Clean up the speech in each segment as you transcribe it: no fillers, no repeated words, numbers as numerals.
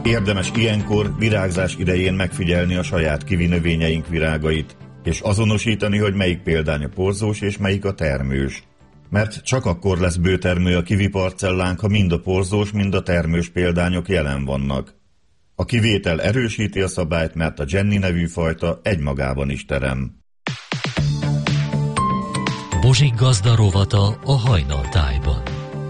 Érdemes ilyenkor virágzás idején megfigyelni a saját kivi növényeink virágait, és azonosítani, hogy melyik példány a porzós és melyik a termős. Mert csak akkor lesz bőtermő a kivi parcellánk, ha mind a porzós, mind a termős példányok jelen vannak. A kivétel erősíti a szabályt, mert a Jenny nevű fajta egymagában is terem. Bozsik gazda rovata a Hajnaltájban.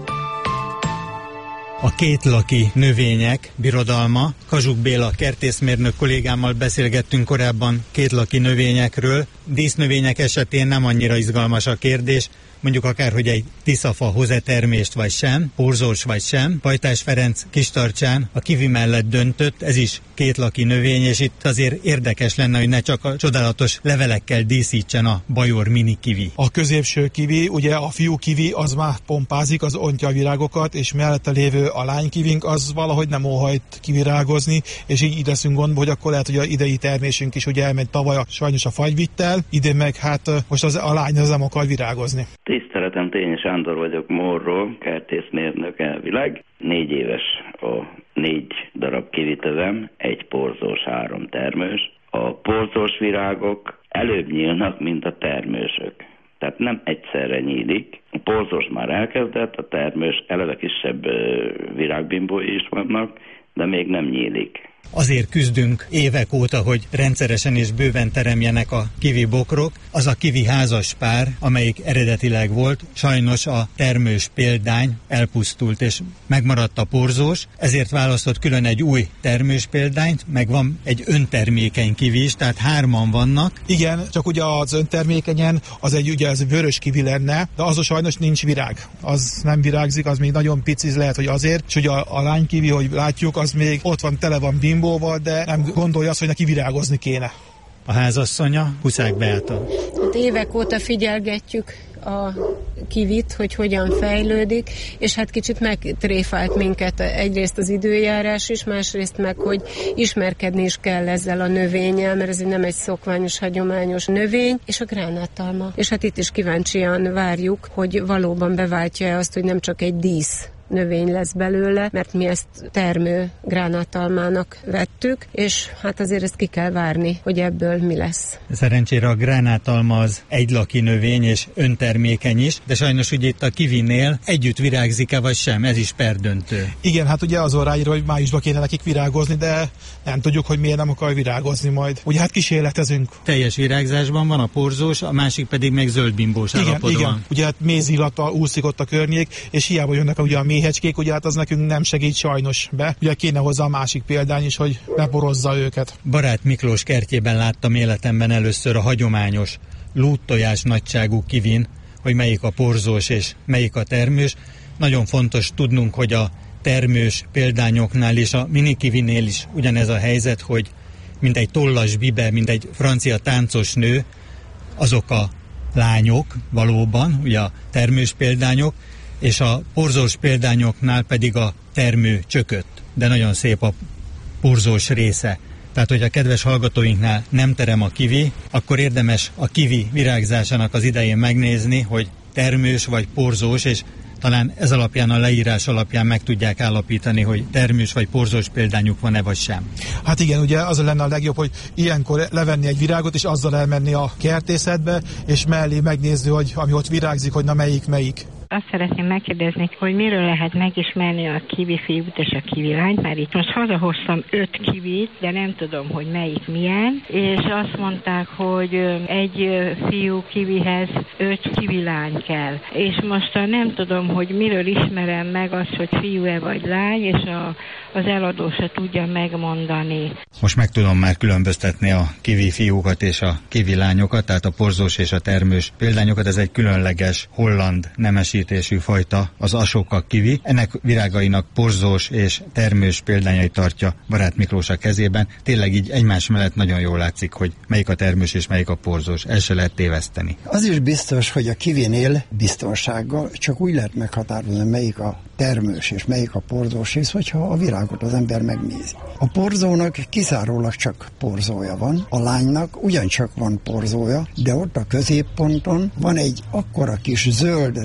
A kétlaki növények birodalma. Kazsuk Béla kertészmérnök kollégámmal beszélgettünk korábban kétlaki növényekről. Dísznövények esetén nem annyira izgalmas a kérdés, mondjuk akár, hogy egy tiszafa hoz-e termést vagy sem, porzós vagy sem. Pajtás Ferenc Kistarcsán a kivi mellett döntött, ez is kétlaki növény, és itt azért érdekes lenne, hogy ne csak a csodálatos levelekkel díszítsen a bajor mini kivi. A középső kivi, ugye a fiú kivi az már pompázik, az ontja a virágokat, és mellette lévő a lány kivink az valahogy nem óhajt kivirágozni, és így leszünk gondba, hogy akkor lehet, hogy a idei termésünk is ugye elment tavaly sajnos a fagyvittel, idén meg hát most a lány az nem akar virágozni. Tiszteletem, Tényi Sándor vagyok Morról, kertészmérnök elvileg. 4 éves a 4 darab kivitövem, 1 porzós, 3 termős. A porzós virágok előbb nyílnak, mint a termősök. Tehát nem egyszerre nyílik. A porzós már elkezdett, a termős eleve kisebb virágbimbói is vannak, de még nem nyílik. Azért küzdünk évek óta, hogy rendszeresen és bőven teremjenek a kivi bokrok. Az a kivi házas pár, amelyik eredetileg volt, sajnos a termős példány elpusztult, és megmaradt a porzós, ezért választott külön egy új termős példányt, meg van egy öntermékeny kivi is, tehát 3 vannak. Igen, csak ugye az öntermékenyen az egy ugye az vörös kivi lenne, de azon sajnos nincs virág. Az nem virágzik, az még nagyon pici, lehet, hogy azért, és ugye a lány kivi, hogy látjuk, az még ott van, tele van bimbóval, de nem gondolja azt, hogy neki virágozni kéne. A házasszonya, Huszák Beáta. Hát évek óta figyelgetjük a kivit, hogy hogyan fejlődik, és hát kicsit megtréfált minket egyrészt az időjárás is, másrészt meg, hogy ismerkedni is kell ezzel a növényel, mert ez nem egy szokványos, hagyományos növény, és a gránátalma. És hát itt is kíváncsian várjuk, hogy valóban beváltja azt, hogy nem csak egy dísz növény lesz belőle, mert mi ezt termő gránátalmának vettük, és hát azért ezt ki kell várni, hogy ebből mi lesz. Szerencsére a gránátalma az egylaki növény és öntermékeny is, de sajnos ugye itt a kivinél együtt virágzik-e vagy sem, ez is perdöntő. Igen, hát ugye azon ráírva, hogy májusban kéne nekik virágozni, de nem tudjuk, hogy miért nem akar virágozni majd. Ugye hát kísérletezünk. Teljes virágzásban van a porzós, a másik pedig meg zöldbimbós állapotban. Igen, ugye hát mézillattal úszik ott a környék, és hiába jönnek ugye a méhecskék, ugye hát az nekünk nem segít sajnos be. Ugye kéne hozzá a másik példány is, hogy beporozza őket. Barát Miklós kertjében láttam életemben először a hagyományos lúttojás nagyságú kivin, hogy melyik a porzós és melyik a termős. Nagyon fontos tudnunk, hogy a termős példányoknál és a mini kivinél is ugyanez a helyzet, hogy mint egy tollas bibe, mint egy francia táncos nő, azok a lányok valóban, ugye a termős példányok, és a porzós példányoknál pedig a termő csökött, de nagyon szép a porzós része. Tehát, hogy a kedves hallgatóinknál nem terem a kivi, akkor érdemes a kivi virágzásának az idején megnézni, hogy termős vagy porzós, és talán ez alapján, a leírás alapján meg tudják állapítani, hogy termős vagy porzós példányuk van-e vagy sem. Hát igen, ugye az lenne a legjobb, hogy ilyenkor levenni egy virágot, és azzal elmenni a kertészetbe, és mellé megnézni, hogy ami ott virágzik, hogy na melyik. Azt szeretném megkérdezni, hogy miről lehet megismerni a kivi fiút és a kivi lányt, mert itt most hazahoztam 5 kivit, de nem tudom, hogy melyik milyen, és azt mondták, hogy egy fiú kivihez 5 kivi lány kell. És most nem tudom, hogy miről ismerem meg azt, hogy fiú-e vagy lány, és az eladó se tudja megmondani. Most meg tudom már különböztetni a kivi fiúkat és a kivi lányokat, tehát a porzós és a termős példányokat. Ez egy különleges holland nemesítésű fajta, az Ashoka kivi. Ennek virágainak porzós és termős példányait tartja Barát Miklós a kezében. Tényleg így egymás mellett nagyon jól látszik, hogy melyik a termős és melyik a porzós. El se lehet téveszteni. Az is biztos, hogy a kivinél biztonsággal csak úgy lehet meghatározni, melyik a termős és melyik a porzós rész, hogyha a virágot az ember megnézi. A porzónak kizárólag csak porzója van, a lánynak ugyancsak van porzója, de ott a középponton van egy akkora kis zöld rész, mint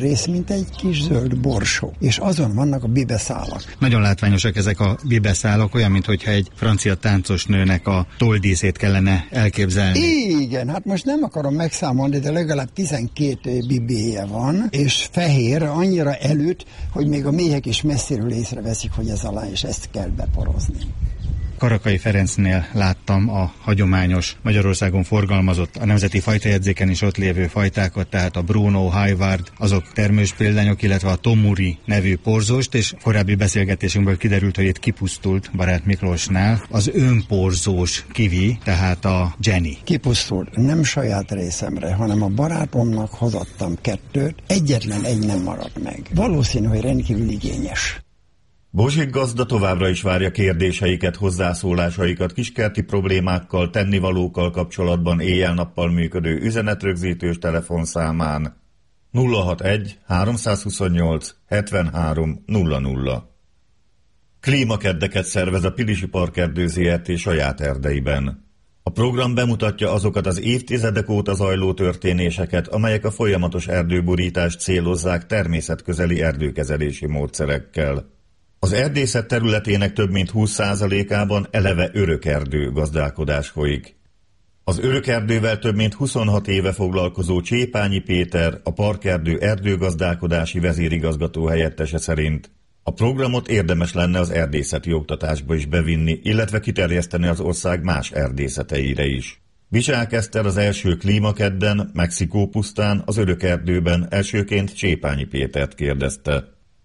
mint egy kis zöld borsó, és azon vannak a bibeszálak. Nagyon látványosak ezek a bibeszálak, olyan, mintha egy francia táncosnőnek a tolldíszét kellene elképzelni. Igen, hát most nem akarom megszámolni, de legalább 12 bibéje van, és fehér, annyira előtt, hogy még a méhek is messziről észreveszik, hogy ez alá, és ezt kell beporozni. Karakai Ferencnél láttam a hagyományos, Magyarországon forgalmazott, a nemzeti fajtajegyzéken is ott lévő fajtákat, tehát a Bruno, Hayward, azok termős példányok, illetve a Tomuri nevű porzóst, és korábbi beszélgetésünkből kiderült, hogy itt kipusztult Barát Miklósnál az önporzós kivi, tehát a Jenny. Kipusztult, nem saját részemre, hanem a barátomnak hozattam 2, egyetlen egy nem maradt meg. Valószínű, hogy rendkívül igényes. Bozsik gazda továbbra is várja kérdéseiket, hozzászólásaikat kiskerti problémákkal, tennivalókkal kapcsolatban éjjel-nappal működő üzenetrögzítős telefonszámán 061 328 73 00. Klímakeddeket szervez a Pilisi Parkerdő Zrt. Saját erdeiben. A program bemutatja azokat az évtizedek óta zajló történéseket, amelyek a folyamatos erdőburítást célozzák természetközeli erdőkezelési módszerekkel. Az erdészet területének több mint 20%-ában eleve örökerdő gazdálkodás folyik. Az örökerdővel több mint 26 éve foglalkozó Csépányi Péter, a Parkerdő erdőgazdálkodási vezérigazgató helyettese szerint a programot érdemes lenne az erdészeti oktatásba is bevinni, illetve kiterjeszteni az ország más erdészeteire is. Bicsák Eszter az első klímakedden, Mexikó pusztán, az örökerdőben elsőként Csépányi Pétert kérdezte.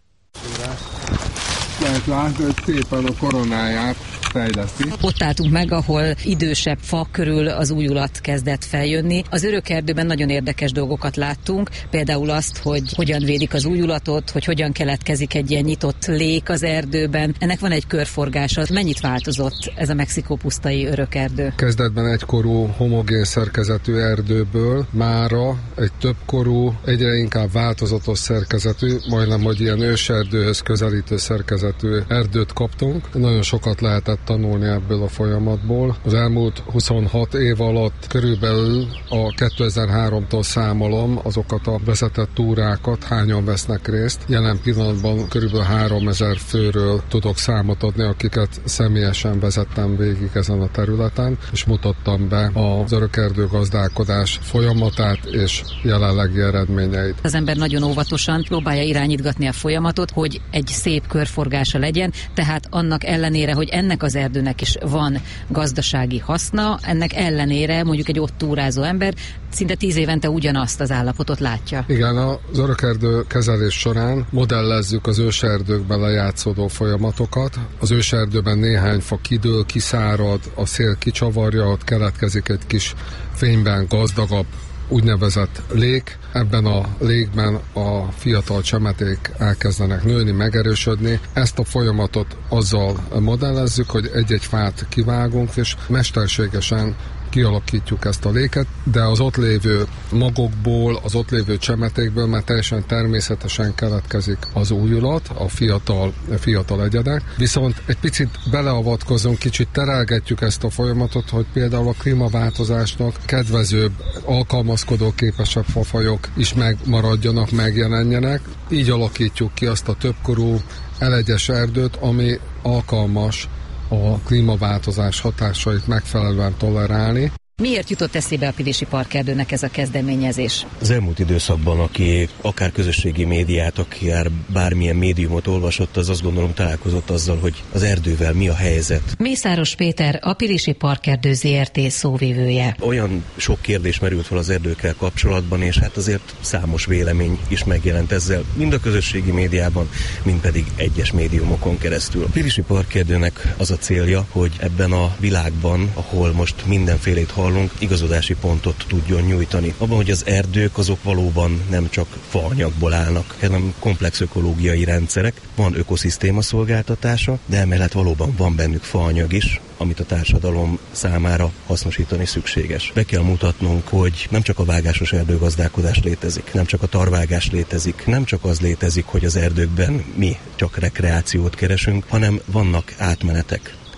Lehet látni, hogy szépen a koronáját fejleszti. Ott álltunk meg, ahol idősebb fa körül az újulat kezdett feljönni. Az örökerdőben nagyon érdekes dolgokat láttunk, például azt, hogy hogyan védik az újulatot, hogy hogyan keletkezik egy ilyen nyitott lék az erdőben. Ennek van egy körforgása. Mennyit változott ez a Mexikó pusztai örökerdő? Kezdetben egykorú homogén szerkezetű erdőből mára egy többkorú, egyre inkább változatos szerkezetű, majdnem, hogy ilyen őserdőhöz közelítő szerkezetű erdőt kaptunk. Nagyon sokat lehetett tanulni ebből a folyamatból. Az elmúlt 26 év alatt körülbelül a 2003-tól számolom azokat a vezetett túrákat, hányan vesznek részt. Jelen pillanatban körülbelül 3000 főről tudok számot adni, akiket személyesen vezettem végig ezen a területen, és mutattam be az örökerdő gazdálkodás folyamatát és jelenlegi eredményeit. Az ember nagyon óvatosan próbálja irányítgatni a folyamatot, hogy egy szép körforgása legyen, tehát annak ellenére, hogy ennek az erdőnek is van gazdasági haszna, ennek ellenére mondjuk egy ott túrázó ember szinte 10 évente ugyanazt az állapotot látja. Igen, az örökerdő kezelés során modellezzük az őserdőkben lejátszódó folyamatokat. Az őserdőben néhány fa kidől, kiszárad, a szél kicsavarja, ott keletkezik egy kis fényben gazdagabb úgynevezett lék. Ebben a légben a fiatal csemeték elkezdenek nőni, megerősödni. Ezt a folyamatot azzal modellezzük, hogy egy-egy fát kivágunk, és mesterségesen kialakítjuk ezt a léket, de az ott lévő magokból, az ott lévő csemetékből már teljesen természetesen keletkezik az újulat, a fiatal egyedek. Viszont egy picit beleavatkozunk, kicsit terelgetjük ezt a folyamatot, hogy például a klímaváltozásnak kedvezőbb, alkalmazkodóképesebb fafajok is megmaradjanak, megjelenjenek. Így alakítjuk ki azt a többkorú elegyes erdőt, ami alkalmas a klímaváltozás hatásait megfelelően tolerálni. Miért jutott eszébe a Pilisi Parkerdőnek ez a kezdeményezés? Az elmúlt időszakban, aki akár közösségi médiát, akár bármilyen médiumot olvasott, az azt gondolom találkozott azzal, hogy az erdővel mi a helyzet. Mészáros Péter, a Pilisi Parkerdő Zrt. Szóvivője. Olyan sok kérdés merült fel az erdőkkel kapcsolatban, és hát azért számos vélemény is megjelent ezzel, mind a közösségi médiában, mind pedig egyes médiumokon keresztül. A Pilisi Parkerdőnek az a célja, hogy ebben a világban, ahol most mindenfélét hallunk, igazodási pontot tudjon nyújtani. Abban, hogy az erdők azok valóban nem csak faanyagból állnak, hanem komplex ökológiai rendszerek, van ökoszisztéma szolgáltatása, de emellett valóban van bennük faanyag is, amit a társadalom számára hasznosítani szükséges. Be kell mutatnunk, hogy nem csak a vágásos erdőgazdálkodás létezik, nem csak a tarvágás létezik, nem csak az létezik, hogy az erdőkben mi csak rekreációt keresünk, hanem vannak átmenetek.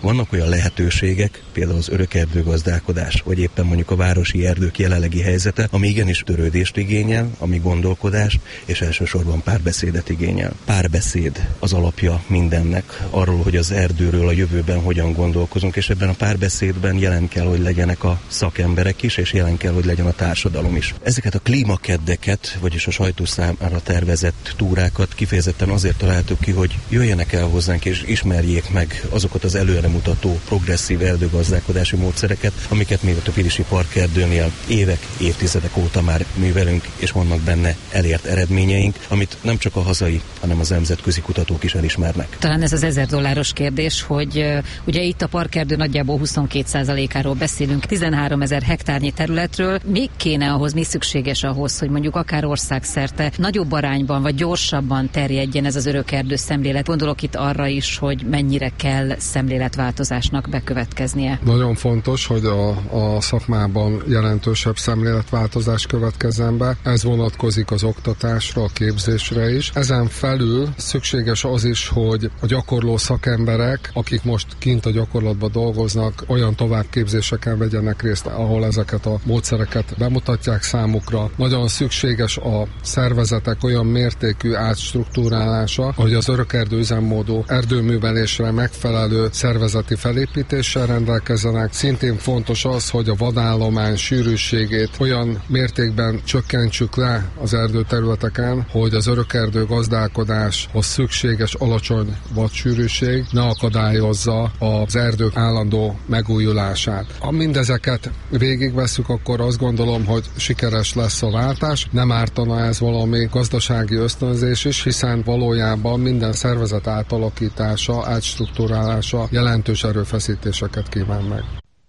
Vannak olyan lehetőségek, például az örökerdőgazdálkodás, vagy éppen mondjuk a városi erdők jelenlegi helyzete, ami igenis törődést igényel, ami gondolkodást, és elsősorban párbeszédet igényel. Párbeszéd az alapja mindennek, arról, hogy az erdőről a jövőben hogyan gondolkozunk, és ebben a párbeszédben jelen kell, hogy legyenek a szakemberek is, és jelen kell, hogy legyen a társadalom is. Ezeket a klímakeddeket, vagyis a sajtó számára tervezett túrákat kifejezetten azért találtuk ki, hogy jöjjenek el hozzánk, és ismerjék meg azokat az előremutató, progresszív erdőgazdálkodási módszereket, amiket még a Pilisi Parkerdőnél évek, évtizedek óta már művelünk, és vannak benne elért eredményeink, amit nem csak a hazai, hanem az nemzetközi kutatók is elismernek. Talán ez az $1000 kérdés, hogy ugye itt a parkerdő nagyjából 22%-áról beszélünk, 13 000 hektárnyi területről. Mi kéne ahhoz, mi szükséges ahhoz, hogy mondjuk akár országszerte nagyobb arányban vagy gyorsabban terjedjen ez az örökerdő szemlélet? Gondolok itt arra is, hogy mennyire kell szemléletváltozásnak bekövetkeznie. Nagyon fontos, hogy a szakmában jelentősebb szemléletváltozás következzen be. Ez vonatkozik az oktatásra, a képzésre is. Ezen felül szükséges az is, hogy a gyakorló szakemberek, akik most kint a gyakorlatban dolgoznak, olyan továbbképzéseken vegyenek részt, ahol ezeket a módszereket bemutatják számukra. Nagyon szükséges a szervezetek olyan mértékű átstruktúrálása, hogy az örökerdő üzemmódú erdőművelésre megfelelő szervezeti felépítéssel rendelkezzenek. Szintén fontos az, hogy a vadállomány sűrűségét olyan mértékben csökkentsük le az erdőterületeken, hogy az örökerdő gazdálkodáshoz szükséges alacsony vadsűrűség ne akadályozza az erdők állandó megújulását. Ha mindezeket végigvesszük, akkor azt gondolom, hogy sikeres lesz a váltás. Nem ártana ez valami gazdasági ösztönzés is, hiszen valójában minden szervezet átalakítása, átstruktúrálása jelentős erőfeszítéseket kíván meg.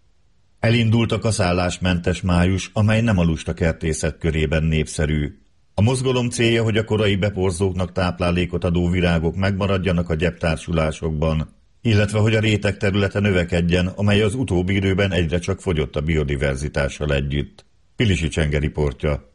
Elindult a kaszálásmentes május, amely nem a lustakertészet körében népszerű. A mozgalom célja, hogy a korai beporzóknak táplálékot adó virágok megmaradjanak a gyeptársulásokban, illetve hogy a réteg területe növekedjen, amely az utóbbi időben egyre csak fogyott a biodiverzitással együtt. Pilisi Csenge riportja.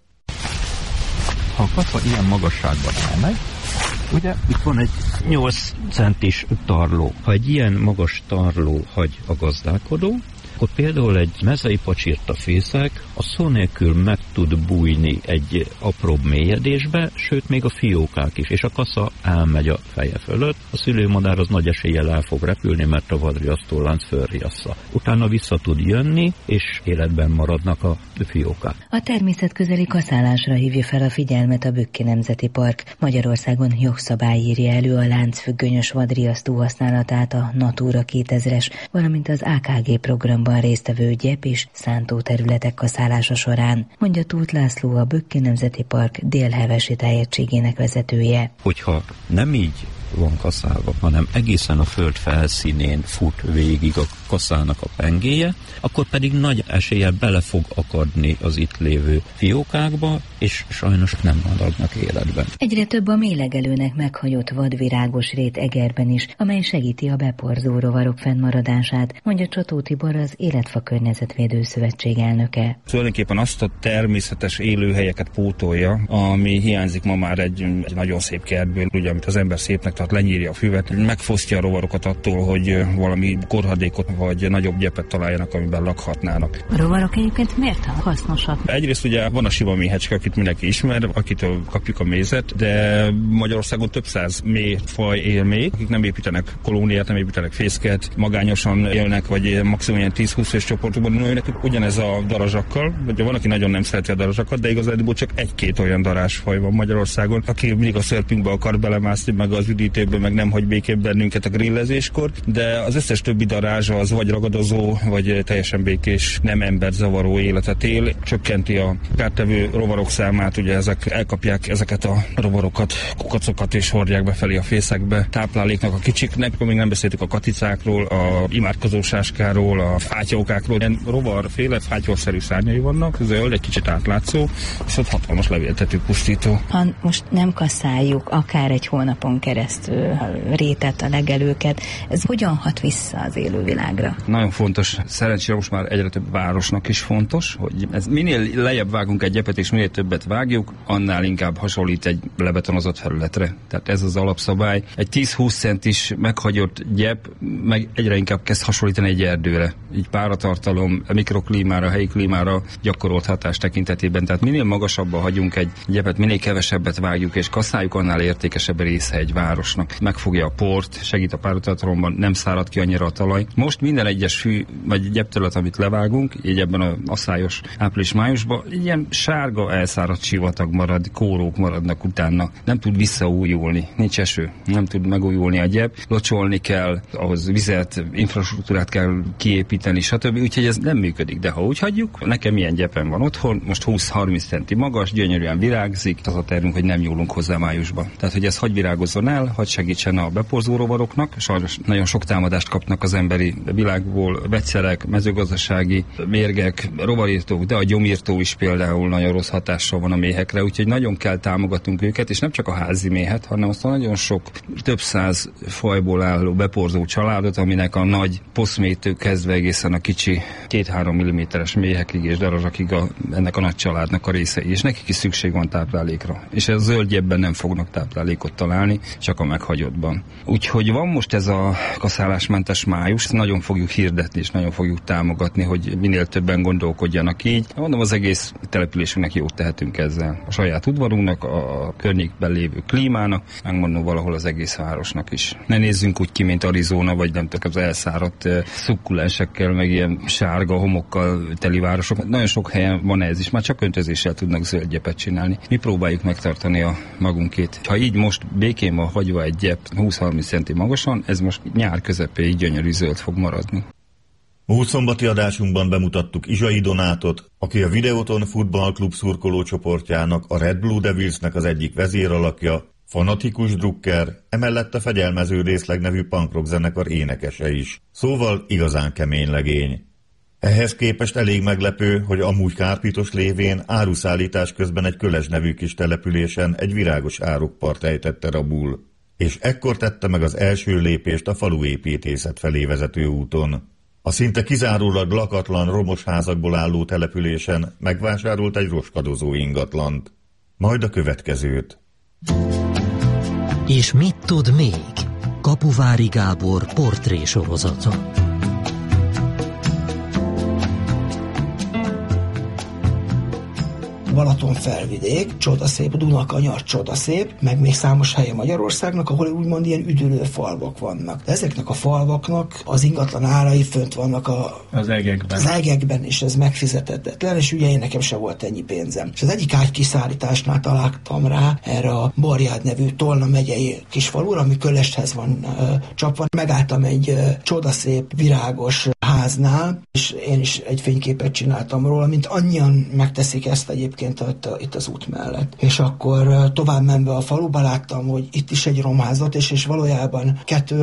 Ha a kasza ilyen magasságban elmegy, ugye itt van egy 8 centis tarló. Ha egy ilyen magas tarló hagy a gazdálkodó, akkor például egy mezei pacsirta fészek a szó nélkül meg tud bújni egy apróbb mélyedésbe, sőt még a fiókák is, és a kasza elmegy a feje fölött. A szülőmadár az nagy eséllyel el fog repülni, mert a vadriasztólánc fölriassza. Utána vissza tud jönni, és életben maradnak a fiókák. A természetközeli kaszálásra hívja fel a figyelmet a Bükki Nemzeti Park. Magyarországon jogszabály írja elő a láncfüggönyös vadriasztó használatát a Natura 2000-es, valamint az AKG programban résztvevő gyep és szántó területek kaszálása során, mondja Tóth László, a Bükki Nemzeti Park délhevesi tájegységének vezetője. Hogyha nem így van kaszálva, hanem egészen a föld felszínén fut végig a kaszának a pengéje, akkor pedig nagy eséllyel bele fog akadni az itt lévő fiókákba, és sajnos nem maradnak életben. Egyre több a mélegelőnek meghagyott vadvirágos rét Egerben is, amely segíti a beporzó rovarok fennmaradását, mondja Csató Tibor, az Életfa Környezetvédő Szövetség elnöke. Tulajdonképpen azt a természetes élőhelyeket pótolja, ami hiányzik ma már egy nagyon szép kertből, ugye, amit az ember szépnek tart, lenyírja a füvet, megfosztja a rovarokat attól, hogy valami korhadékot vagy nagyobb gyepet találjanak, amiben lakhatnának. A rovarok egyébként miért hasznosak? Egyrészt ugye van a sima méhecske, akit mindenki ismer, akitől kapjuk a mézet, de Magyarországon több száz méhfaj él még, akik nem építenek kolóniát, nem építenek fészket, magányosan élnek, vagy maximum ilyen 10-20 fős csoportokban nőnek. Ugyanez a darazsakkal, vagy van, aki nagyon nem szereti a darazsakat, de igazából csak egy-két olyan darázsfaj van Magyarországon, aki mindig a szörpünkbe akar belemászni, meg az üdítőbe, meg nem hagy békén bennünket a grillezéskor, de az összes többi darázsa az vagy ragadozó, vagy teljesen békés, nem emberzavaró életet él, csökkenti a kártevő rovarok számát, ugye ezek elkapják ezeket a rovarokat, kukacokat és hordják befelé a fészekbe, tápláléknak a kicsiknek, még nem beszéltük a katicákról, a imádkozósáskáról, a fátyókákról. Ilyen rovarféle fátyolszerű szárnyai vannak, zöld, egy kicsit átlátszó, viszont hatalmas levéltető pusztító. Ha most nem kasszáljuk akár egy hónapon keresztül, termesztő rétet, a legelőket. Ez hogyan hat vissza az élővilágra? Nagyon fontos, szerencsére most már egyre több városnak is fontos, hogy ez minél lejjebb vágunk egy gyepet, és minél többet vágjuk, annál inkább hasonlít egy lebetonozott felületre. Tehát ez az alapszabály. Egy 10-20 centis meghagyott gyep meg egyre inkább kezd hasonlítani egy erdőre. Így páratartalom, a mikroklímára, a helyi klímára gyakorolt hatás tekintetében. Tehát minél magasabban hagyunk egy gyepet, minél kevesebbet vágjuk és kaszáljuk, annál értékesebb része egy városnak. Megfogja a port, segít a páratartalomban, nem szárad ki annyira a talaj. Most minden egyes fű vagy gyepterület, amit levágunk, így ebben a asszályos április-májusban, ilyen sárga elszáradt sivatag marad, kórók maradnak utána. Nem tud visszaújulni, nincs eső, nem tud megújulni a gyep, locsolni kell, ahhoz vizet, infrastruktúrát kell kiépíteni, stb. Úgyhogy ez nem működik, de ha úgy hagyjuk, nekem ilyen gyepem van otthon, most 20-30 centi magas, gyönyörűen virágzik, az a tervünk, hogy nem nyúlunk hozzá májusban. Tehát, hogy ez hagy virágozzon el, hagy segítsen a beporzó rovaroknak, sajnos nagyon sok támadást kapnak az emberi világból, vegyszerek, mezőgazdasági mérgek, rovarírtók, de a gyomírtó is például nagyon rossz hatással van a méhekre, úgyhogy nagyon kell támogatunk őket, és nem csak a házi méhet, hanem azt a nagyon sok, több száz fajból álló beporzó családot, aminek a nagy poszmétől kezdve egészen a kicsi 2-3 mm-es méhekig és darazsakig ennek a nagy családnak a részei, és nekik is szükség van táplálékra. És a zöld gyepben nem fognak táplálékot találni, csak a meghagyottban. Úgyhogy van most ez a kaszálásmentes május, nagyon fogjuk hirdetni, és nagyon fogjuk támogatni, hogy minél többen gondolkodjanak így. Mondom, az egész településünknek jót tehetünk ezzel. A saját udvarunknak, a környékben lévő klímának, megmondom valahol az egész városnak is. Ne nézzünk úgy ki, mint Arizona, vagy nem tudom, az elszáradt szukkulensekkel, meg ilyen sárga homokkal teli városok. Nagyon sok helyen van ez is, már csak öntözéssel tudnak zöld gyepet csinálni. Mi próbáljuk megtartani a magunkét. Ha így most békén van hagyva egy gyep 20-30 centi magasan, ez most nyár közepéig gyönyörű zöld fog maradni. Múlt szombati adásunkban bemutattuk Izsai Donátot, aki a Videoton futballklub szurkolócsoportjának, a Red Blue Devilsnek az egyik vezéralakja, fanatikus drukker, emellett a Fegyelmező Részleg nevű punkrock zenekar énekese is. Szóval igazán kemény legény. Ehhez képest elég meglepő, hogy amúgy kárpitos lévén áruszállítás közben egy Köles nevű kis településen egy virágos árukpart ejtette rabul. És ekkor tette meg az első lépést a faluépítészet felé vezető úton. A szinte kizárólag lakatlan, romos házakból álló településen megvásárolt egy roskadozó ingatlant. Majd a következőt. És mit tud még? Kapuvári Gábor portrésorozata. Balaton felvidék, csodaszép, Dunakanyar csodaszép, meg még számos helye Magyarországnak, ahol úgymond ilyen üdülő falvak vannak. De ezeknek a falvaknak az ingatlan árai fönt vannak az egekben, és ez megfizetetlen, és ugye én nekem se volt ennyi pénzem. És az egyik ágykiszállításnál találtam rá erre a Barjád nevű Tolna megyei kisfalura, ami Köleshez van csapva. Megálltam egy csodaszép, virágos háznál, és én is egy fényképet csináltam róla, mint annyian megteszik ezt egyébként itt az út mellett. És akkor tovább menve a faluba láttam, hogy itt is egy romházat, és valójában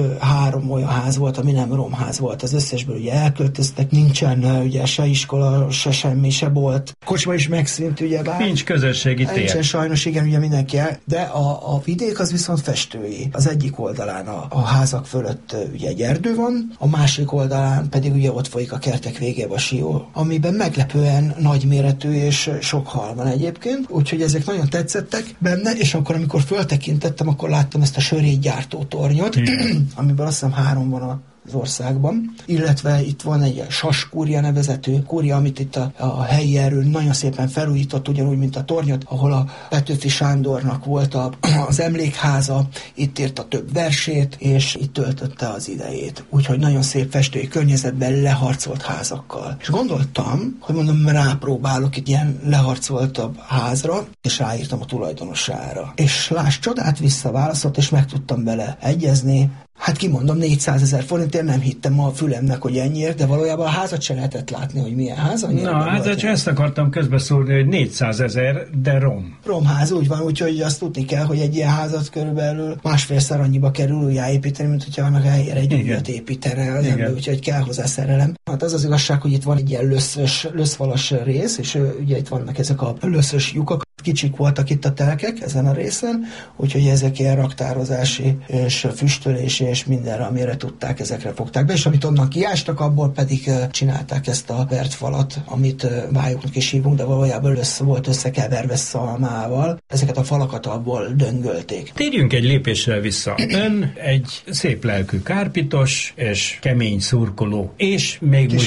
2-3 olyan ház volt, ami nem romház volt. Az összesből ugye elköltöztek, nincsen ugye se iskola, se semmi, se bolt. Kocsma is megszűnt, ugye bár. Nincs közösségi tér. Nincsen sajnos, igen, ugye mindenki el, de a vidék az viszont festői. Az egyik oldalán a házak fölött ugye egy erdő van, a másik oldalán pedig ugye ott folyik a kertek végébe a Sió, amiben meglepően nagyméretű és sok hal van egyébként, úgyhogy ezek nagyon tetszettek benne, és akkor amikor föltekintettem, akkor láttam ezt a sörétgyártó tornyot, amiből azt hiszem 3 van az országban, illetve itt van egy Saskúria nevezetű kúria, amit itt a helyi erő nagyon szépen felújított, ugyanúgy, mint a tornyot, ahol a Petőfi Sándornak volt az emlékháza, itt írta több versét, és itt töltötte az idejét. Úgyhogy nagyon szép festői környezetben leharcolt házakkal. És gondoltam, hogy mondom, rápróbálok itt ilyen leharcoltabb házra, és ráírtam a tulajdonosára. És láss csodát, visszaválaszolt, és meg tudtam bele egyezni. Hát kimondom, 400 000 forintért nem hittem a fülemnek, hogy ennyiért, de valójában a házat se lehetett látni, hogy milyen ház. Na, hát csak ezt akartam közbeszólni, hogy 400 000, de romház, úgy van, úgyhogy azt tudni kell, hogy egy ilyen házat körülbelül 1,5-szer annyiba kerül újjáépíteni, mint hogyha annak helyére egy újat építene az ember, úgyhogy kell hozzá szerelem. Hát az igazság, hogy itt van egy ilyen löszfalas rész, és ugye itt vannak ezek a löszös lyukak, kicsik voltak itt a telkek ezen a részen, úgyhogy ezek ilyen raktározási és füstölési és mindenre, amire tudták, ezekre fogták be, és amit onnan kiástak, abból pedig csinálták ezt a vert falat, amit vályoknak is hívunk, de valójában volt összekeverve szalmával. Ezeket a falakat abból döngölték. Térjünk egy lépésre vissza. Ön egy szép lelkű kárpitos és kemény szurkoló, és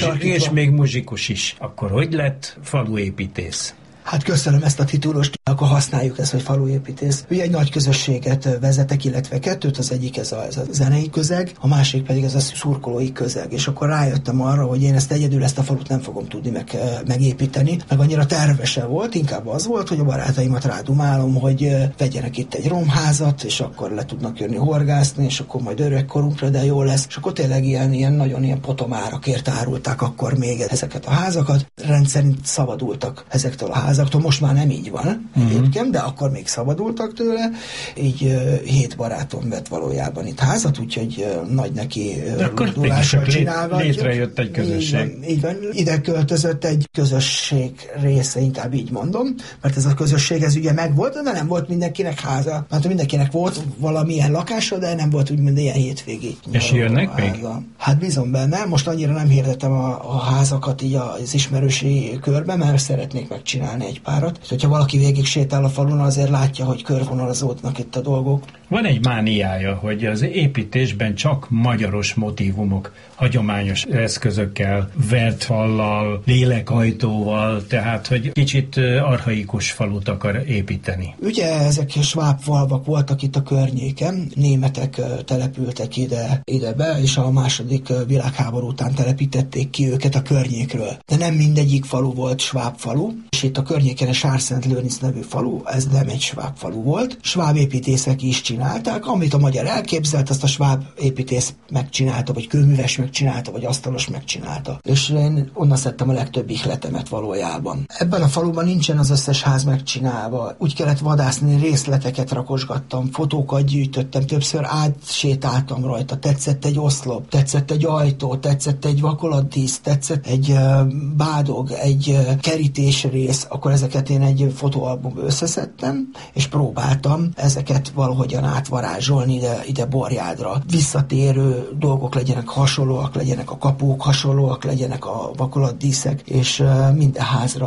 még muzsikus is. Akkor hogy lett faluépítész? Hát köszönöm ezt a titulust, akkor használjuk ezt, hogy faluépítész. Ugye egy nagy közösséget vezetek, illetve kettőt, az egyik ez a zenei közeg, a másik pedig ez a szurkolói közeg. És akkor rájöttem arra, hogy én ezt a falut nem fogom tudni megépíteni, meg annyira terve se volt, inkább az volt, hogy a barátaimat rádumálom, hogy vegyenek itt egy romházat, és akkor le tudnak jönni horgászni, és akkor majd öregkorunkra, de jó lesz. És akkor tényleg ilyen nagyon ilyen potomárakért árulták akkor még ezeket a házakat. Rendszerint szabadultak ezektől a házaktól. Most már nem így van egyébként, de akkor még szabadultak tőle. Így 7 barátom vett valójában itt házat, úgyhogy nagy neki lódulással csinálva. Létrejött egy közösség. Így van. Ide költözött egy közösség része, inkább így mondom, mert ez a közösség, ez ugye megvolt, de nem volt mindenkinek háza. Hát mindenkinek volt valamilyen lakása, de nem volt úgymond ilyen hétvégi. És jönnek még? Hát bízom benne. Most annyira nem hirdetem a házakat így az ismerősi körbe, mert szeretnék megcsinálni egy párat. És hogyha valaki végig sétál a falun, azért látja, hogy körvonalazódnak itt a dolgok. Van egy mániája, hogy az építésben csak magyaros motívumok, hagyományos eszközökkel, vert fallal, lélekajtóval, tehát hogy kicsit archaikus falut akar építeni. Ugye ezek sváb falvak voltak itt a környéken, németek települtek ide be, és a második világháború után telepítették ki őket a környékről. De nem mindegyik falu volt sváb falu, és itt a környéken a Sárszent-Lőrinc nevű falu, ez nem egy sváb falu volt. Sváb építészek is csinálták, amit a magyar elképzelt, azt a sváb építész megcsinálta, vagy kőműves megcsinálta, vagy asztalos megcsinálta. És én onnan szedtem a legtöbb ihletemet valójában. Ebben a faluban nincsen az összes ház megcsinálva. Úgy kellett vadászni, részleteket rakosgattam, fotókat gyűjtöttem, többször átsétáltam rajta, tetszett egy oszlop, tetszett egy ajtó, tetszett egy vakolatdísz, tetszett egy bádog, egy kerítésrész, akkor ezeket én egy fotóalbumba összeszedtem, és próbáltam ezeket valahogyan átvarázsolni ide Borjádra. Visszatérő dolgok legyenek hasonlóak, legyenek a kapuk hasonlóak, legyenek a vakolatdíszek, és minden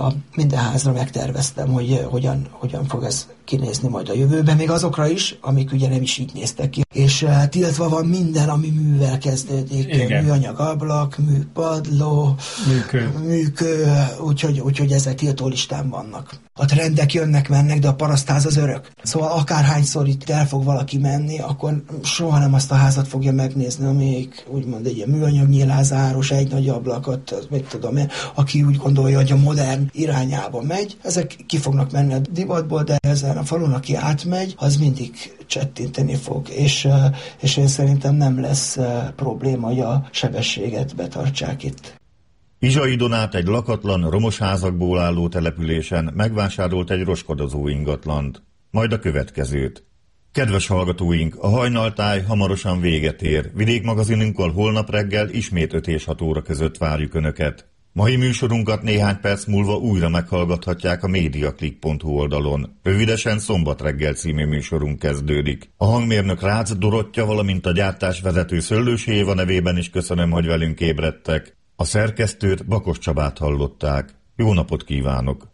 házra megterveztem, hogy hogyan fog ez kinézni majd a jövőben, még azokra is, amik ugye nem is így néztek ki. És tiltva van minden, ami művel kezdődik. Igen. Műanyag ablak, műpadló, műkő, úgyhogy ezek tiltó listán vannak. A trendek jönnek, mennek, de a parasztház az örök. Szóval akárhányszor itt el fog valaki menni, akkor soha nem azt a házat fogja megnézni, amelyik úgymond egy ilyen műanyag nyilázáros, egy nagy ablakot, mit tudom én, aki úgy gondolja, hogy a modern irányába megy. Ezek ki fognak menni a divatból, de ezen a falun, aki átmegy, az mindig csettinteni fog, és én szerintem nem lesz probléma, hogy a sebességet betartsák itt. Izsai Donát egy lakatlan, romos házakból álló településen megvásárolt egy roskodozó ingatlant, majd a következőt. Kedves hallgatóink, a hajnaltáj hamarosan véget ér. Vidékmagazinunkkal holnap reggel ismét 5 és 6 óra között várjuk Önöket. Mai műsorunkat néhány perc múlva újra meghallgathatják a mediaclick.hu oldalon. Rövidesen Szombat reggel című műsorunk kezdődik. A hangmérnök Rácz Dorottya, valamint a gyártásvezető Szöllősi Éva nevében is köszönöm, hogy velünk ébredtek. A szerkesztőt, Bakos Csabát hallották. Jó napot kívánok!